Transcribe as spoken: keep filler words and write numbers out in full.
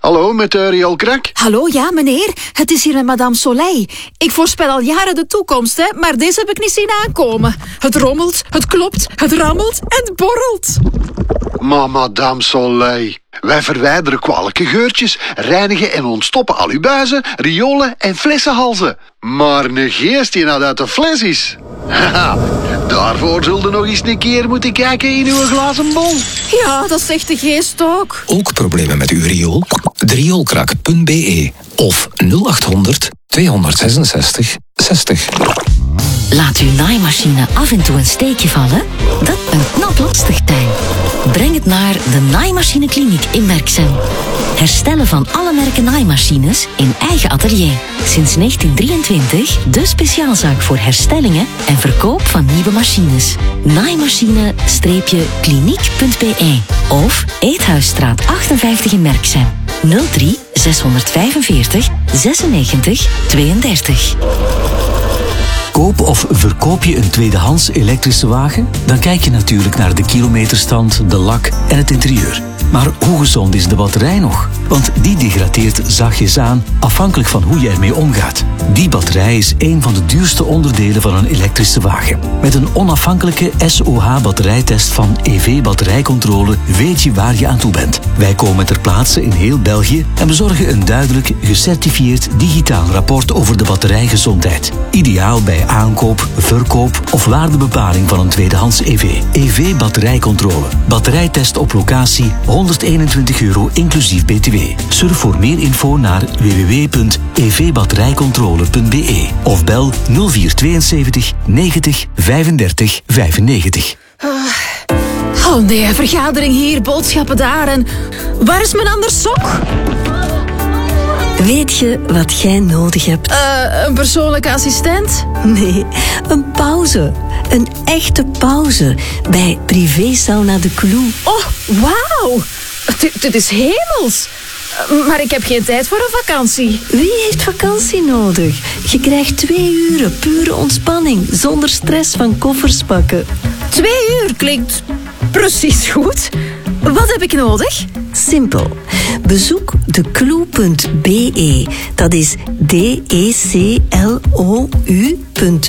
Hallo, met uh, Riool Krak? Hallo, ja meneer. Het is hier met madame Soleil. Ik voorspel al jaren de toekomst, hè, maar deze heb ik niet zien aankomen. Het rommelt, het klopt, het rammelt en het borrelt. Maar madame Soleil, wij verwijderen kwalijke geurtjes, reinigen en ontstoppen al uw buizen, riolen en flessenhalzen. Maar een geest die nou uit de fles is. Haha, daarvoor zulde nog eens een keer moeten kijken in uw glazen bol. Ja, dat zegt de geest ook. Ook problemen met uw riool? rioolkrak punt b e of nul achthonderd tweehonderdzesenzestig zestig. Laat uw naaimachine af en toe een steekje vallen? Dat kan knap lastig zijn. Breng het naar de Naaimachinekliniek in Merksem. Herstellen van alle merken naaimachines in eigen atelier. Sinds negentien drieëntwintig de speciaalzaak voor herstellingen en verkoop van nieuwe machines. Naaimachine-kliniek punt b e of Eethuisstraat achtenvijftig in Merksem. nul drie zeshonderdvijfenveertig zesennegentig tweeëndertig. Koop of verkoop je een tweedehands elektrische wagen? Dan kijk je natuurlijk naar de kilometerstand, de lak en het interieur. Maar hoe gezond is de batterij nog? Want die degradeert zachtjes aan, afhankelijk van hoe je ermee omgaat. Die batterij is een van de duurste onderdelen van een elektrische wagen. Met een onafhankelijke S O H-batterijtest van E V Batterijcontrole weet je waar je aan toe bent. Wij komen ter plaatse in heel België en bezorgen een duidelijk, gecertifieerd digitaal rapport over de batterijgezondheid. Ideaal bij aankoop, verkoop of waardebepaling van een tweedehands E V. E V Batterijcontrole. Batterijtest op locatie, honderdeenentwintig euro inclusief B T W. Surf voor meer info naar w w w punt e v batterijcontrole punt b e of bel nul vier tweeënzeventig negentig vijfendertig vijfennegentig. Oh nee, vergadering hier, boodschappen daar en... Waar is mijn ander sok? Weet je wat jij nodig hebt? Uh, een persoonlijke assistent? Nee, een pauze. Een echte pauze bij Privé Sauna de Clou. Oh, wauw. Dit, dit is hemels. Maar ik heb geen tijd voor een vakantie. Wie heeft vakantie nodig? Je krijgt twee uren pure ontspanning, zonder stress van koffers pakken. Twee uur klinkt precies goed. Wat heb ik nodig? Simpel. Bezoek de clou punt b e. Dat is D E C L O U punt